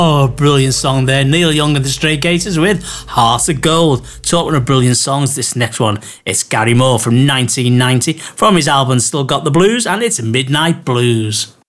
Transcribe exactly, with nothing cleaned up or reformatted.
Oh, brilliant song there. Neil Young and the Stray Gators with Heart of Gold. Talking of brilliant songs, this next one, it's Gary Moore from nineteen ninety from his album Still Got the Blues, and it's Midnight Blues.